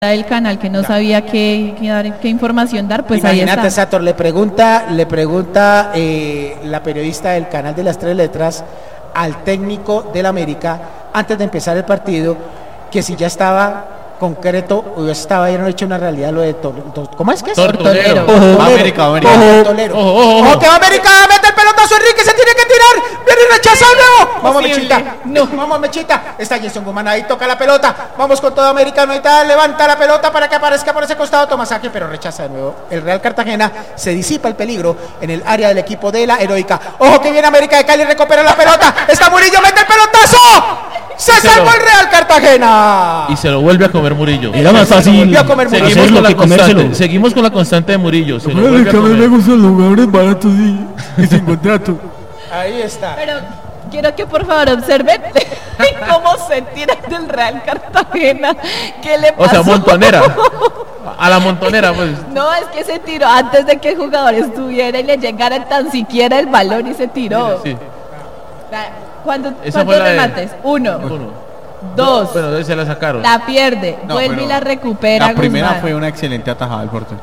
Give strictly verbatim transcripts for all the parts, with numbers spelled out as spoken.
del canal que no sabía qué, qué, dar, qué información dar, pues Imagínate, ahí está. Sator, le pregunta, le pregunta eh, la periodista del canal de las tres letras al técnico del América antes de empezar el partido que si ya estaba concreto o ya estaba ya no hecho una realidad lo de to, to, ¿cómo es que es? Tortolero. Tortolero. América, América. Tortolero. Ojo, ojo, ojo. Ojo, que va América, mete el pelotazo, Enrique se tiene que tirar, viene rechazado. Vamos, Mechita, No. vamos, Mechita, está Jason Guzmán ahí, toca la pelota, vamos con todo Americano y tal, levanta la pelota para que aparezca por ese costado, toma saque, pero rechaza de nuevo. El Real Cartagena, se disipa el peligro en el área del equipo de la Heroica. Ojo que viene América de Cali, recupera la pelota, está Murillo, mete el pelotazo. Se se salvó lo- el Real Cartagena. Y se lo vuelve a comer Murillo. Era más fácil volvió a comer Murillo. Seguimos hacerlo con la que comérselo. constante. Seguimos con la constante de Murillo. Se lo Pero vuelve que a a mí me comer. gustan los jugadores baratos y, y sin contrato. Ahí está. Pero quiero que por favor observen cómo se tira del Real Cartagena. ¿Qué le pasó? O sea, montonera. A la montonera, pues. No, es que se tiró antes de que el jugador estuviera y le llegara tan siquiera el balón y se tiró. Sí. ¿Cuándo, Esa ¿Cuántos fue la de- remates? Uno, Uno. dos, Bueno, entonces se la sacaron. la pierde, No, vuelve pero y la recupera. La primera Guzmán. fue una excelente atajada del portero.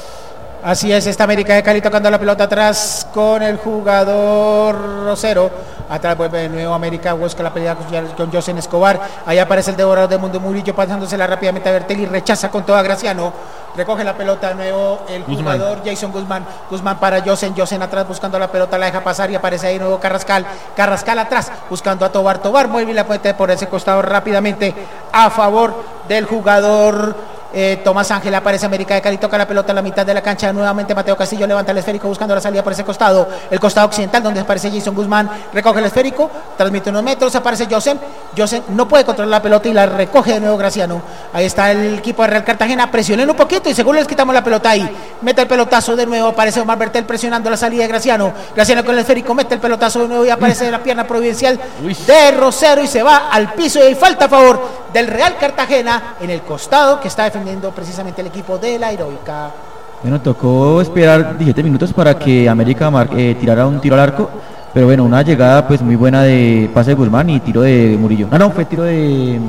Así es, esta América de Cali tocando la pelota atrás con el jugador Rosero. Atrás vuelve de nuevo América, busca la pelea con Josen Escobar. Ahí aparece el devorador de Mundo Murillo pasándosela rápidamente a Bertel y rechaza con toda Graciano. Recoge la pelota de nuevo el Guzmán. jugador Jason Guzmán. Guzmán para Josen, Josen atrás buscando la pelota, la deja pasar y aparece ahí de nuevo Carrascal. Carrascal atrás buscando a Tobar. Tobar mueve y la puente por ese costado rápidamente a favor del jugador Eh, Tomás Ángel. Aparece América de Cali, toca la pelota a la mitad de la cancha, nuevamente Mateo Castillo levanta el esférico buscando la salida por ese costado, el costado occidental donde aparece Jason Guzmán, recoge el esférico, transmite unos metros, aparece Josen, Josen no puede controlar la pelota y la recoge de nuevo Graciano. Ahí está el equipo de Real Cartagena, presionen un poquito y seguro les quitamos la pelota ahí, mete el pelotazo de nuevo, aparece Omar Bertel presionando la salida de Graciano, Graciano con el esférico, mete el pelotazo de nuevo y aparece la pierna providencial Uy. de Rosero y se va al piso y hay falta a favor del Real Cartagena en el costado que está defendiendo precisamente el equipo de la Heroica. Bueno, tocó esperar diecisiete minutos para que América mar- eh, tirara un tiro al arco, pero bueno, una llegada pues muy buena de pase de Guzmán y tiro de Murillo. No, no, fue tiro de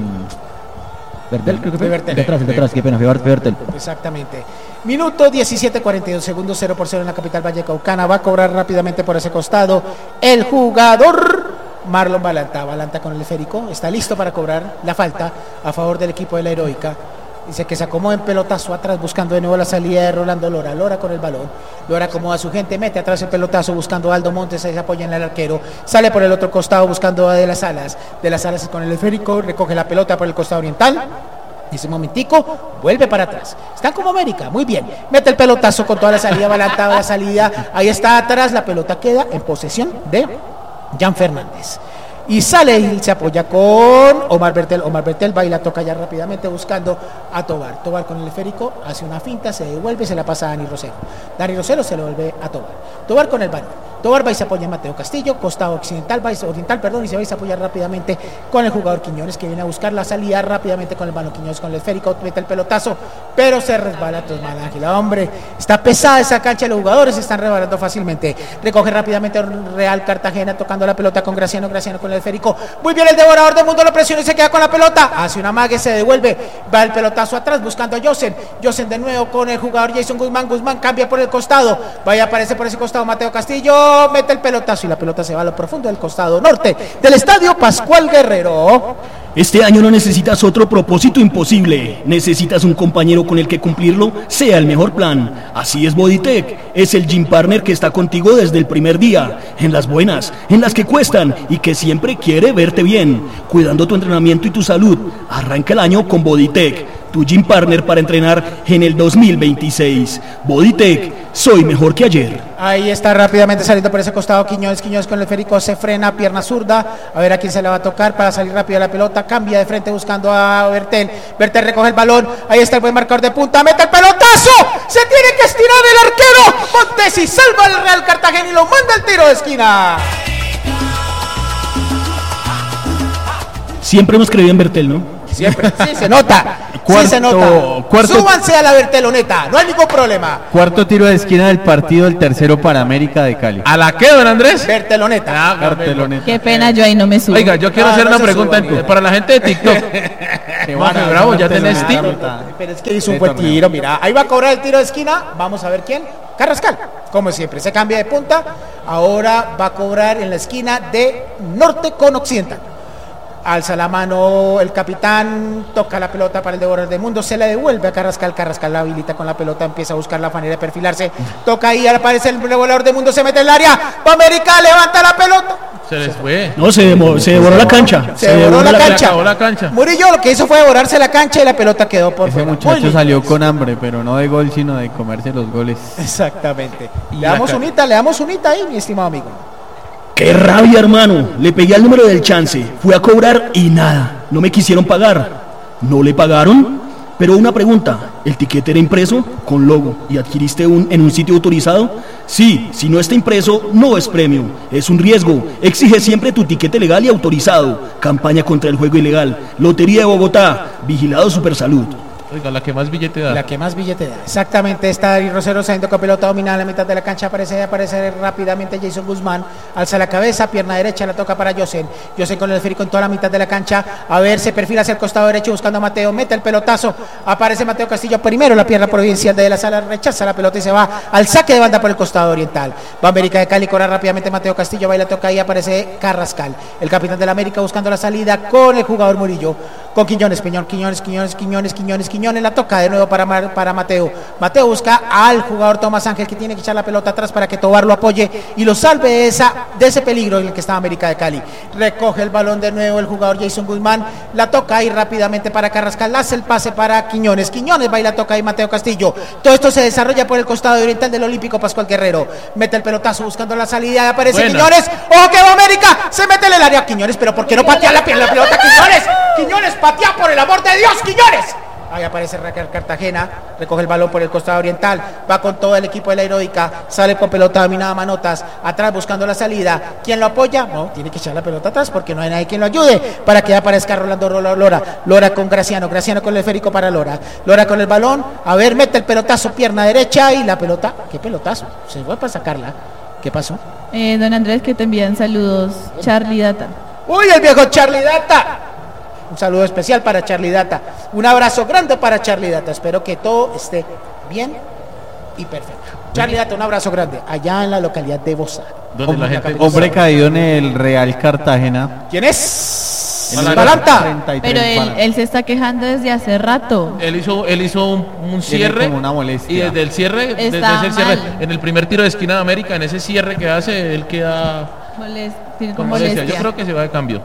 mm, Bertel, creo que fue. De Bertel. De atrás, de atrás, qué pena, fue Bert- Bertel. Exactamente. Minuto diecisiete cuarenta y dos segundos, cero por cero en la capital vallecaucana. Va a cobrar rápidamente por ese costado el jugador Marlon Balanta. Balanta con el esférico, está listo para cobrar la falta a favor del equipo de la Heroica. Dice que se acomoda en pelotazo atrás buscando de nuevo la salida de Rolando Lora. Lora con el balón. Lora acomoda a su gente, mete atrás el pelotazo buscando a Aldo Montes, ahí se apoya en el arquero. Sale por el otro costado buscando a De las Alas. De las Alas con el esférico, recoge la pelota por el costado oriental. Y ese momentico vuelve para atrás. Están como América, muy bien. Mete el pelotazo con toda la salida, balantada la salida. Ahí está atrás, la pelota queda en posesión de Jan Fernández. Y sale y se apoya con Omar Bertel. Omar Bertel va y la toca ya rápidamente buscando a Tobar. Tobar con el esférico hace una finta, se devuelve y se la pasa a Dani Rosero. Dani Rosero se lo vuelve a Tobar. Tobar con el balón. Tobar va y se apoya en Mateo Castillo, costado occidental, va y, oriental, perdón, y se va y se apoya rápidamente con el jugador Quiñones que viene a buscar la salida rápidamente con el balón. Quiñones con el esférico, mete el pelotazo, pero se resbala Tosman Ángel. Hombre, está pesada esa cancha, los jugadores se están rebalando fácilmente. Recoge rápidamente Real Cartagena tocando la pelota con Graciano, Graciano con el esférico. Muy bien el devorador del mundo, lo presiona y se queda con la pelota. Hace una mague, se devuelve, va el pelotazo atrás buscando a Josen. Josen de nuevo con el jugador Jason Guzmán. Guzmán cambia por el costado, vaya aparece por ese costado Mateo Castillo, mete el pelotazo y la pelota se va a lo profundo del costado norte del estadio Pascual Guerrero. Este año no necesitas otro propósito imposible, necesitas un compañero con el que cumplirlo sea el mejor plan. Así es Bodytech, es el gym partner que está contigo desde el primer día, en las buenas, en las que cuestan y que siempre quiere verte bien, cuidando tu entrenamiento y tu salud. Arranca el año con Bodytech, tu gym partner para entrenar en el dos mil veintiséis. Bodytech, soy mejor que ayer. Ahí está rápidamente saliendo por ese costado Quiñones, Quiñones con el esférico se frena, pierna zurda, a ver a quién se la va a tocar para salir rápido de la pelota, cambia de frente buscando a Bertel, Bertel recoge el balón, ahí está el buen marcador de punta, mete el pelotazo, se tiene que estirar el arquero, Montesi salva al Real Cartagena y lo manda al tiro de esquina. Siempre hemos creído en Bertel, ¿no? siempre. Sí, se nota. Cuarto- sí, se nota. cuarto- Súbanse a la verteloneta, no hay ningún problema. Cuarto tiro de esquina del partido, el tercero para América de Cali. ¿A la qué, don Andrés? Verteloneta. Hágame. Carteloneta. Qué pena, yo ahí no me subo. Oiga, yo quiero Ah, hacer no una se pregunta suban, en- mira. para la gente de TikTok. van a Bravo, hacer ya tenés verteloneta. tiro. Pero es que hizo un De buen torneo. tiro, mira. Ahí va a cobrar el tiro de esquina. Vamos a ver quién. Carrascal, como siempre. Se cambia de punta. Ahora va a cobrar en la esquina de norte con occidental. Alza la mano el capitán, toca la pelota para el devorador del mundo, se la devuelve a Carrascal, Carrascal la habilita con la pelota, empieza a buscar la manera de perfilarse, toca ahí, aparece el devorador del mundo, se mete en el área, va América, levanta la pelota, Se les fue. No, se, demo- se devoró la cancha. se devoró la Se cancha. acabó la cancha. Murillo lo que hizo fue devorarse la cancha y la pelota quedó por Ese fuera. Muy muchacho bien. salió con hambre, pero no de gol, sino de comerse los goles. Exactamente. Le la damos ca- unita, le damos unita ahí, mi estimado amigo. ¡Qué rabia, hermano! Le pegué al número del chance, fui a cobrar y nada, no me quisieron pagar. ¿No le pagaron? Pero una pregunta, ¿el tiquete era impreso con logo y adquiriste un en un sitio autorizado? Sí, si no está impreso, no es premio, es un riesgo. Exige siempre tu tiquete legal y autorizado. Campaña contra el juego ilegal. Lotería de Bogotá, vigilado Supersalud. Oiga, la que más billete da. La que más billete da. Exactamente, está Dari Rosero saliendo con pelota dominada en la mitad de la cancha. Aparece, aparece rápidamente Jason Guzmán. Alza la cabeza, pierna derecha, la toca para Yosen. Yosen con el esférico en toda la mitad de la cancha. A ver, se perfila hacia el costado derecho buscando a Mateo. Mete el pelotazo. Aparece Mateo Castillo primero. La pierna providencial de la sala rechaza la pelota y se va al saque de banda por el costado oriental. Va América de Cali, corre rápidamente Mateo Castillo. Va y la toca ahí. Aparece Carrascal. El capitán de la América buscando la salida con el jugador Murillo. Con Quiñones, Peñón, Quiñones, Quiñones, Quiñones, Quiñones, Quiñones. La toca de nuevo para, Mar- para Mateo. Mateo busca al jugador Tomás Ángel que tiene que echar la pelota atrás para que Tobar lo apoye y lo salve de, esa, de ese peligro en el que estaba América de Cali. Recoge el balón de nuevo el jugador Jason Guzmán. La toca ahí rápidamente para Carrascal. Hace el pase para Quiñones. Quiñones va y la toca ahí Mateo Castillo. Todo esto se desarrolla por el costado oriental del Olímpico Pascual Guerrero. Mete el pelotazo buscando la salida. Aparece Buena. Quiñones. ¡Oh, que va América! Se mete en el área Quiñones, pero ¿por qué no patea la, la pelota Quiñones? Quiñones patea por el amor de Dios, Quiñones. Ahí aparece Raquel Cartagena, recoge el balón por el costado oriental, va con todo el equipo de la Heroica, sale con pelota dominada Manotas, atrás buscando la salida. ¿Quién lo apoya? No, tiene que echar la pelota atrás porque no hay nadie quien lo ayude para que aparezca Rolando Lora. Lora, Lora con Graciano, Graciano con el esférico para Lora. Lora con el balón, a ver, mete el pelotazo, pierna derecha y la pelota. ¿Qué pelotazo? Se fue para sacarla. ¿Qué pasó? Eh, don Andrés, que te envían saludos. Charlie Data. ¡Uy, el viejo Charlie Data! Un saludo especial para Charlie Data. Un abrazo grande para Charlie Data. Espero que todo esté bien y perfecto. Charlie Data, un abrazo grande. Allá en la localidad de Bosa. Donde la gente. Hombre caído en el Real Cartagena. ¿Quién es? Balanta. Balanta. treinta y tres Pero él, Balanta. él se está quejando desde hace rato. Él hizo, él hizo un, un cierre como una molestia. y desde el cierre, desde Está ese cierre, mal. en el primer tiro de esquina de América, en ese cierre que hace, él queda Molest- tiene con molestia. molestia. Yo creo que se va de cambio.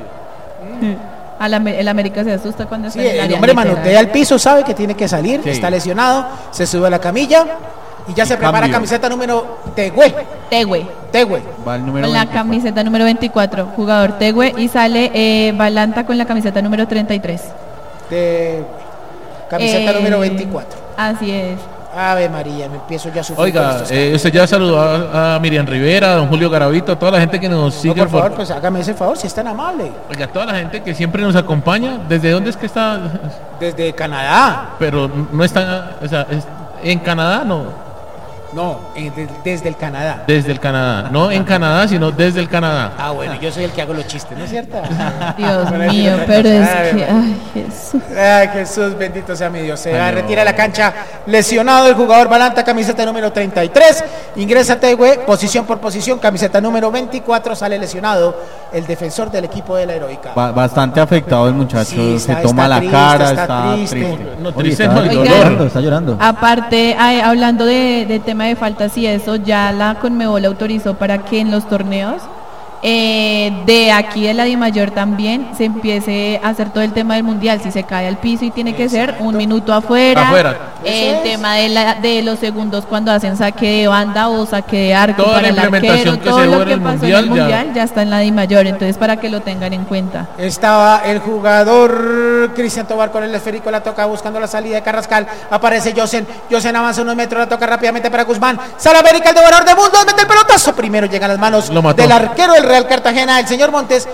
Al Amer- el América se asusta cuando Sí, está en el el área. hombre literal. manotea al piso, sabe que tiene que salir, Sí. está lesionado, se sube a la camilla y ya se prepara cambio. camiseta número Tegüe. Tegüe. Tegüe. Va el número Con la veinticuatro. camiseta número veinticuatro, jugador Tegüe, y sale eh, Balanta con la camiseta número treinta y tres. Tegüe. Camiseta Eh, número veinticuatro. Así es. Ave María, me empiezo ya a sufrir. con Oiga, estos eh, cambios. usted ya saludó a, a Miriam Rivera, a don Julio Garavito, a toda la gente que nos No, sigue. por favor, pues hágame ese favor, si es tan amable. Oiga, toda la gente que siempre nos acompaña. ¿Desde dónde es que está? Desde Canadá. Pero no está, o sea, es- en Canadá, no. No, eh, de- desde el Canadá. Desde el Canadá. No en Canadá, sino desde el Canadá. Ah, bueno, yo soy el que hago los chistes, ¿no es cierto? Dios Bueno, mío, sí, pero es ay, que, bueno. ay, Jesús. Ay, Jesús, bendito sea mi Dios. Se va, retira de la cancha lesionado el jugador Balanta, camiseta número treinta y tres. Ingresa Tegüe, posición por posición, camiseta número veinticuatro, sale lesionado el defensor del equipo de la Heroica. Ba- bastante afectado el muchacho, Sí, está- se toma está la triste, cara, está está, triste. triste. No, Oye, triste está, no, el está dolor. llorando, está llorando. Aparte, ay, hablando de, de tema de faltas y eso, ya la Conmebol autorizó para que en los torneos eh, de aquí de la Dimayor también se empiece a hacer todo el tema del mundial. Si se cae al piso y tiene que ser un minuto afuera. Afuera. Eh, Eso el es. tema de, la, de los segundos cuando hacen saque de banda o saque de arco Toda para la el arquero, implementación que todo se lo hubo en que el pasó mundial, en el ya- mundial ya está en la Dimayor, entonces para que lo tengan en cuenta. Estaba el jugador Cristian Tobar con el esférico, la toca buscando la salida de Carrascal. Aparece Yosen. Yosen avanza unos metros, la toca rápidamente para Guzmán. Sale América, el devorador de mundo, mete el pelotazo. Primero llega a las manos Lo mató. del arquero del Real Cartagena, el señor Montes,